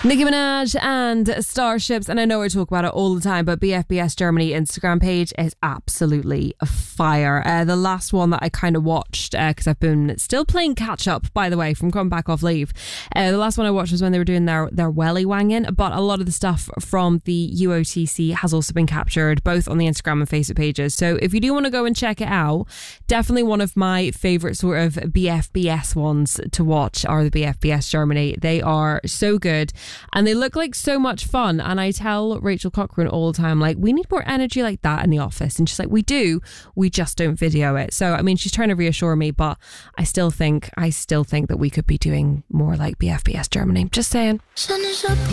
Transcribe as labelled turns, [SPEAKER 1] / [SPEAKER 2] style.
[SPEAKER 1] Nicki Minaj and Starships, and I know I talk about it all the time, but BFBS Germany Instagram page is absolutely fire. The last one that I kind of watched, because I've been still playing catch up, by the way, from coming back off leave. The last one I watched was when they were doing their welly wanging, but a lot of the stuff from the UOTC has also been captured both on the Instagram and Facebook pages. So if you do want to go and check it out, definitely one of my favourite sort of BFBS ones to watch are the BFBS Germany. They are so good. And they look like so much fun. And I tell Rachel Cochran all the time, like, we need more energy like that in the office. And she's like, we do, we just don't video it. So, I mean, she's trying to reassure me, but I still think that we could be doing more like BFBS Germany. Just saying.
[SPEAKER 2] Sun is up.